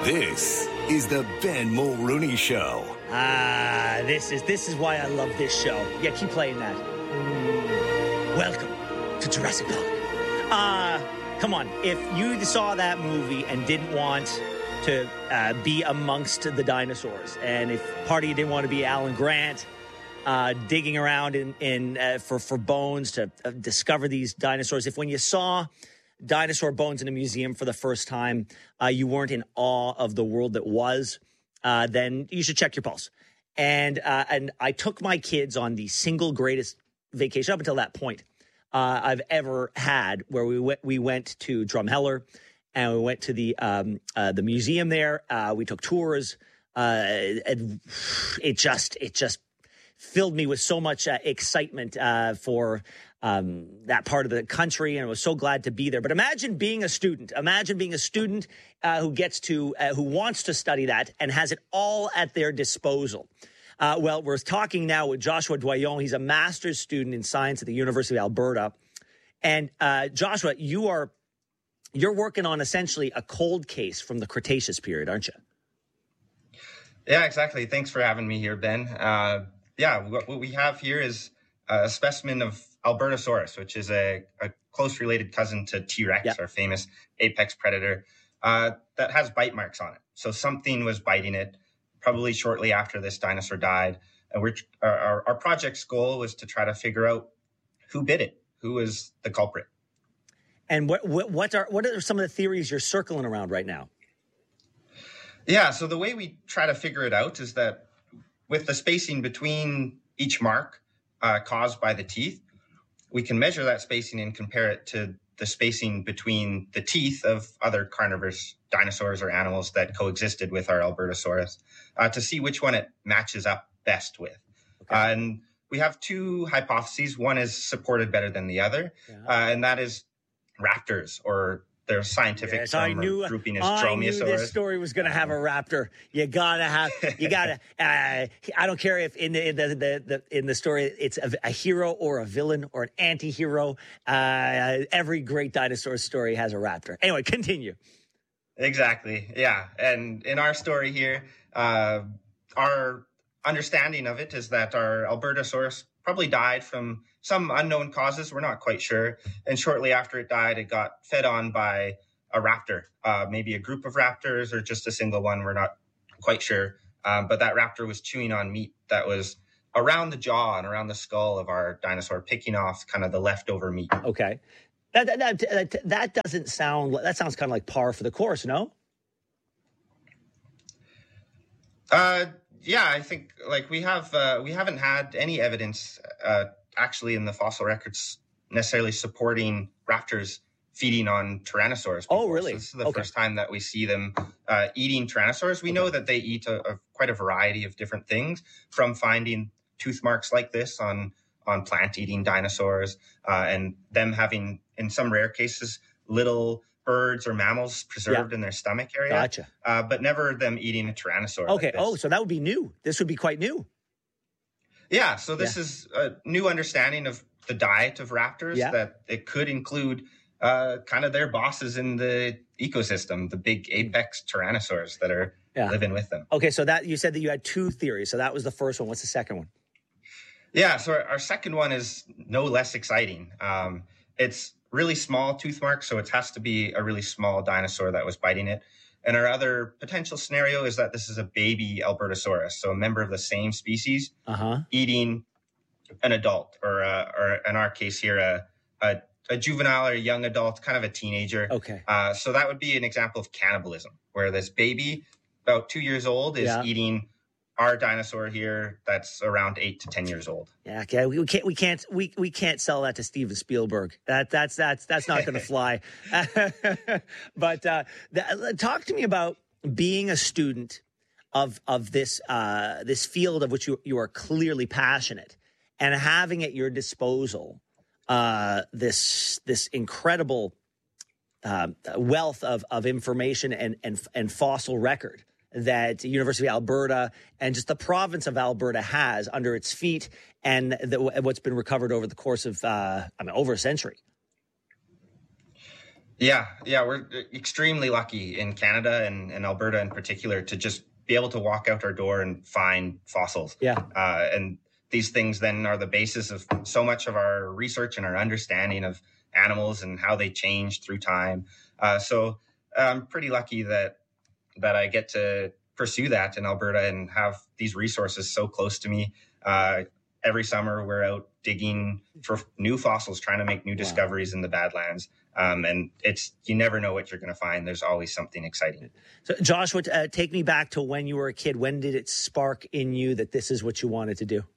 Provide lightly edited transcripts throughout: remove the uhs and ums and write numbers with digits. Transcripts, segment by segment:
This is the Ben Mulrooney Show. This is why I love this show. Yeah, keep playing that. Welcome to Jurassic Park. Come on. If you saw that movie and didn't want to be amongst the dinosaurs, and if part of you didn't want to be Alan Grant, digging around for bones to discover these dinosaurs, if when you saw dinosaur bones in a museum for the first time, you weren't in awe of the world that was, then you should check your pulse. And I took my kids on the single greatest vacation up until that point I've ever had, where we went to Drumheller and we went to the museum there. We took tours. And it just filled me with so much excitement for that part of the country, and I was so glad to be there. But imagine being a student. Imagine being a student who wants to study that and has it all at their disposal. Well, we're talking now with Joshua Doyon. He's a master's student in science at the University of Alberta. And Joshua, you're working on essentially a cold case from the Cretaceous period, aren't you? Yeah, exactly. Thanks for having me here, Ben. What we have here is a specimen of Albertosaurus, which is a close related cousin to T-Rex, our famous apex predator, that has bite marks on it. So something was biting it probably shortly after this dinosaur died. And our project's goal was to try to figure out who bit it, who was the culprit. And what are some of the theories you're circling around right now? Yeah, so the way we try to figure it out is that with the spacing between each mark caused by the teeth, we can measure that spacing and compare it to the spacing between the teeth of other carnivorous dinosaurs or animals that coexisted with our Albertosaurus to see which one it matches up best with. Okay. And we have two hypotheses. One is supported better than the other, and that is raptors, or their scientific term or grouping is Dromaeosaurus. I knew this story was going to have a raptor. I don't care if in the story it's a hero or a villain or an anti-hero. Every great dinosaur story has a raptor. Anyway, continue. Exactly. Yeah. And in our story here, our understanding of it is that our Albertosaurus probably died from some unknown causes. We're not quite sure. And shortly after it died, it got fed on by a raptor, maybe a group of raptors or just a single one. We're not quite sure. But that raptor was chewing on meat that was around the jaw and around the skull of our dinosaur, picking off kind of the leftover meat. Okay. That doesn't sound, that sounds kind of like par for the course, no? Yeah, I think we haven't had any evidence actually in the fossil records necessarily supporting raptors feeding on tyrannosaurs before. Oh, really? So this is the first time that we see them eating tyrannosaurs. We know that they eat quite a variety of different things, from finding tooth marks like this on plant-eating dinosaurs, and them having, in some rare cases, little birds or mammals preserved in their stomach area. Gotcha. But never them eating a tyrannosaur. Okay. Like this. So that would be new. This would be quite new. Yeah. So this is a new understanding of the diet of raptors, that it could include kind of their bosses in the ecosystem, the big apex tyrannosaurs that are living with them. Okay. So that you said that you had two theories. So that was the first one. What's the second one? Yeah. So our second one is no less exciting. It's really small tooth marks, so it has to be a really small dinosaur that was biting it. And our other potential scenario is that this is a baby Albertosaurus, so a member of the same species, eating an adult, or in our case here, a juvenile or a young adult, kind of a teenager. Okay. So that would be an example of cannibalism, where this baby, about 2 years old, is eating our dinosaur here that's around 8 to 10 years old. Yeah, okay. We can't sell that to Steven Spielberg. That's not going to fly. But talk to me about being a student of this field of which you are clearly passionate, and having at your disposal this incredible wealth of information and fossil record that the University of Alberta and just the province of Alberta has under its feet, and what's been recovered over the course of over a century. Yeah, we're extremely lucky in Canada and Alberta in particular to just be able to walk out our door and find fossils. Yeah. And these things then are the basis of so much of our research and our understanding of animals and how they change through time. So I'm pretty lucky that I get to pursue that in Alberta and have these resources so close to me. Every summer we're out digging for new fossils, trying to make new discoveries in the Badlands. And you never know what you're going to find. There's always something exciting. So Joshua, take me back to when you were a kid. When did it spark in you that this is what you wanted to do?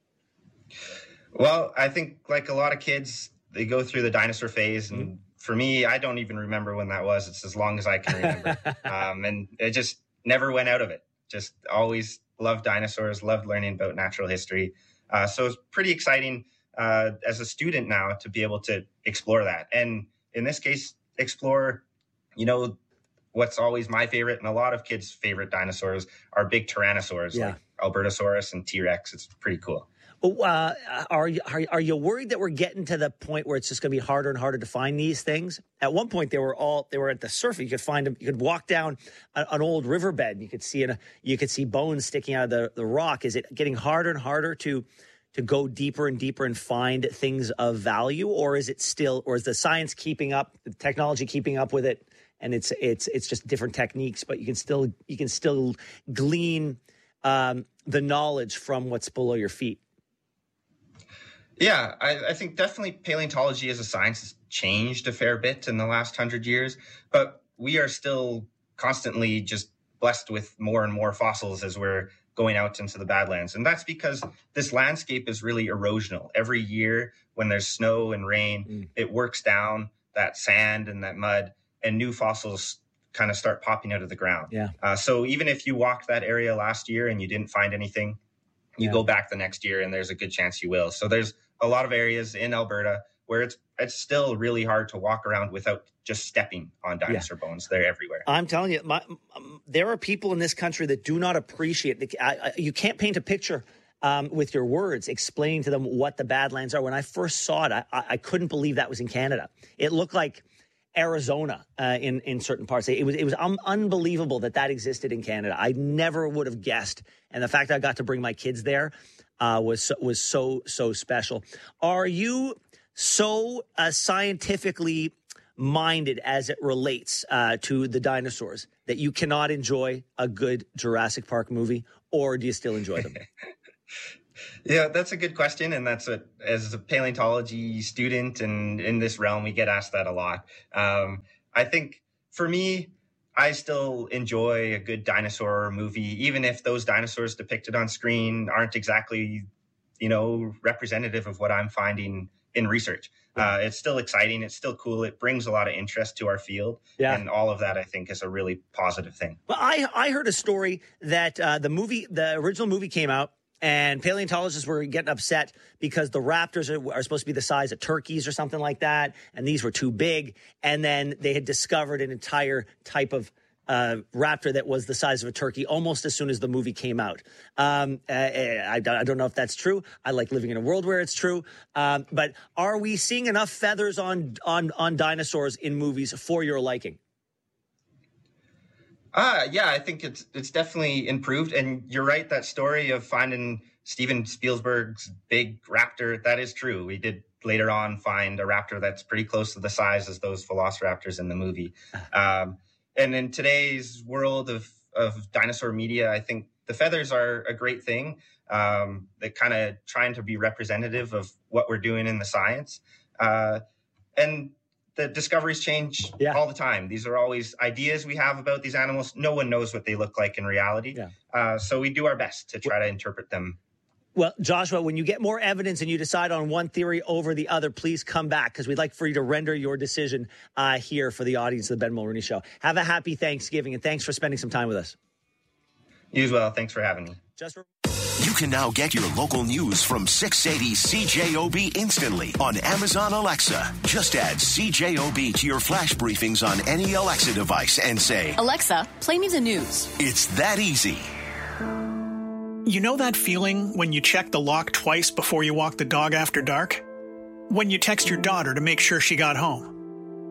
Well, I think like a lot of kids, they go through the dinosaur phase. And for me, I don't even remember when that was. It's as long as I can remember. And it just never went out of it. Just always loved dinosaurs, loved learning about natural history. So it's pretty exciting as a student now to be able to explore that. And in this case, explore, what's always my favorite and a lot of kids' favorite dinosaurs are big tyrannosaurs like Albertosaurus and T-Rex. It's pretty cool. Are you worried that we're getting to the point where it's just going to be harder and harder to find these things? At one point, they were at the surface. You could find them. You could walk down an old riverbed. You could see bones sticking out of the rock. Is it getting harder and harder to go deeper and deeper and find things of value, or is the science keeping up, the technology keeping up with it, and it's just different techniques, but you can still glean the knowledge from what's below your feet? Yeah, I think definitely paleontology as a science has changed a fair bit in the last 100 years, but we are still constantly just blessed with more and more fossils as we're going out into the Badlands. And that's because this landscape is really erosional. Every year when there's snow and rain, it works down that sand and that mud, and new fossils kind of start popping out of the ground. Yeah. So even if you walked that area last year and you didn't find anything, you go back the next year and there's a good chance you will. So there's a lot of areas in Alberta where it's still really hard to walk around without just stepping on dinosaur bones. They're everywhere. I'm telling you, there are people in this country that do not appreciate you can't paint a picture with your words explaining to them what the Badlands are. When I first saw it, I couldn't believe that was in Canada. It looked like Arizona in certain parts. It was unbelievable that existed in Canada. I never would have guessed. And the fact that I got to bring my kids there was so special. Are you so scientifically minded as it relates to the dinosaurs that you cannot enjoy a good Jurassic Park movie, or do you still enjoy them? Yeah, that's a good question. And as a paleontology student and in this realm, we get asked that a lot. I think for me, I still enjoy a good dinosaur movie, even if those dinosaurs depicted on screen aren't exactly, representative of what I'm finding in research. It's still exciting. It's still cool. It brings a lot of interest to our field. Yeah. And all of that, I think, is a really positive thing. Well, I heard a story that the original movie came out, and paleontologists were getting upset because the raptors are supposed to be the size of turkeys or something like that, and these were too big. And then they had discovered an entire type of raptor that was the size of a turkey almost as soon as the movie came out. I don't know if that's true. I like living in a world where it's true. But are we seeing enough feathers on dinosaurs in movies for your liking? Yeah, I think it's definitely improved. And you're right, that story of finding Steven Spielberg's big raptor, that is true. We did later on find a raptor that's pretty close to the size as those velociraptors in the movie. And in today's world of dinosaur media, I think the feathers are a great thing. They're kind of trying to be representative of what we're doing in the science. And the discoveries change all the time. These are always ideas we have about these animals. No one knows what they look like in reality. Yeah. So we do our best to try to interpret them. Well, Joshua, when you get more evidence and you decide on one theory over the other, please come back, because we'd like for you to render your decision here for the audience of the Ben Mulroney Show. Have a happy Thanksgiving, and thanks for spending some time with us. You as well. Thanks for having me. You can now get your local news from 680 CJOB instantly on Amazon Alexa. Just add CJOB to your flash briefings on any Alexa device and say, Alexa, play me the news. It's that easy. You know that feeling when you check the lock twice before you walk the dog after dark? When you text your daughter to make sure she got home?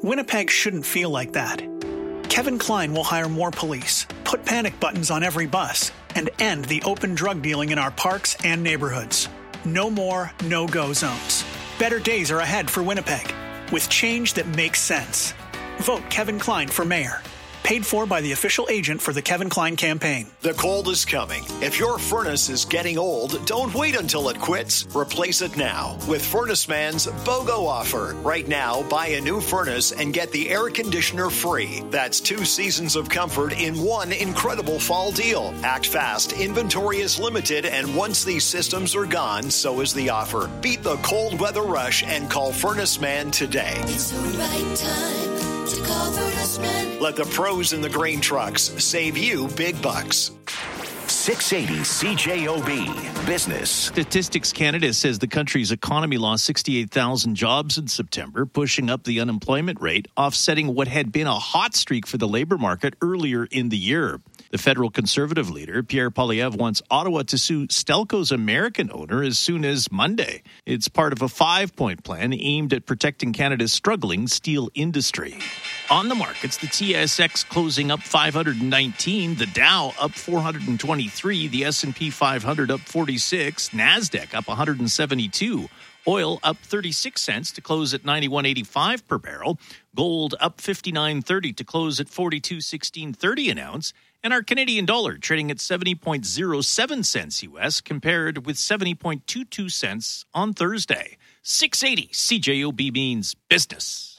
Winnipeg shouldn't feel like that. Kevin Klein will hire more police, put panic buttons on every bus, and end the open drug dealing in our parks and neighborhoods. No more no-go zones. Better days are ahead for Winnipeg, with change that makes sense. Vote Kevin Klein for mayor. Paid for by the official agent for the Kevin Klein campaign. The cold is coming. If your furnace is getting old, don't wait until it quits. Replace it now with Furnace Man's BOGO offer. Right now, buy a new furnace and get the air conditioner free. That's 2 seasons of comfort in one incredible fall deal. Act fast. Inventory is limited, and once these systems are gone, so is the offer. Beat the cold weather rush and call Furnace Man today. It's the right time to call Furnace Man. Let the pros in the grain trucks save you big bucks. 680 CJOB Business. Statistics Canada says the country's economy lost 68,000 jobs in September, pushing up the unemployment rate, offsetting what had been a hot streak for the labor market earlier in the year. The federal Conservative leader, Pierre Poilievre, wants Ottawa to sue Stelco's American owner as soon as Monday. It's part of a 5-point plan aimed at protecting Canada's struggling steel industry. On the markets, the TSX closing up 519, the Dow up 423, the S&P 500 up 46, NASDAQ up 172. Oil up 36 cents to close at $91.85 per barrel. Gold up $59.30 to close at $42.1630 an ounce. And our Canadian dollar trading at 70.07 cents U.S. compared with 70.22 cents on Thursday. 680 CJOB means business.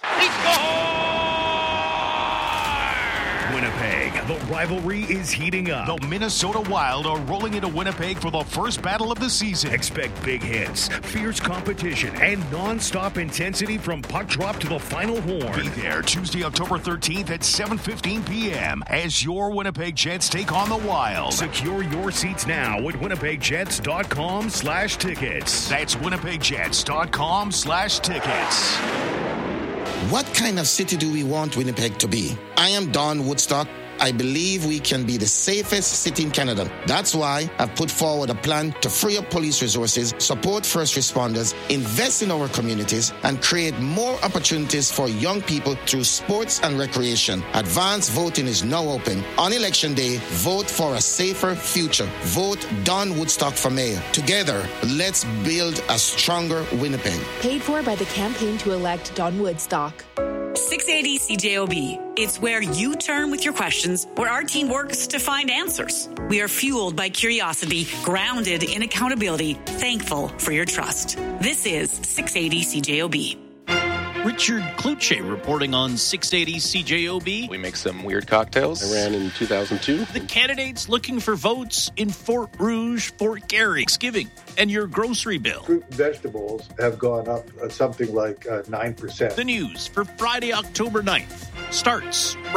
Winnipeg, the rivalry is heating up. The Minnesota Wild are rolling into Winnipeg for the first battle of the season. Expect big hits, fierce competition, and non-stop intensity from puck drop to the final horn. Be there Tuesday, October 13th at 7:15 p.m. as your Winnipeg Jets take on the Wild. Secure your seats now at winnipegjets.com/tickets. That's winnipegjets.com/tickets. What kind of city do we want Winnipeg to be? I am Don Woodstock. I believe we can be the safest city in Canada. That's why I've put forward a plan to free up police resources, support first responders, invest in our communities, and create more opportunities for young people through sports and recreation. Advance voting is now open. On Election Day, vote for a safer future. Vote Don Woodstock for mayor. Together, let's build a stronger Winnipeg. Paid for by the campaign to elect Don Woodstock. 680 CJOB. It's where you turn with your questions, where our team works to find answers. We are fueled by curiosity, grounded in accountability, thankful for your trust. This is 680 CJOB. Richard Kluche reporting on 680 CJOB. We make some weird cocktails. I ran in 2002. The candidates looking for votes in Fort Rouge, Fort Garry, Thanksgiving, and your grocery bill. Fruit and vegetables have gone up something like 9%. The news for Friday, October 9th starts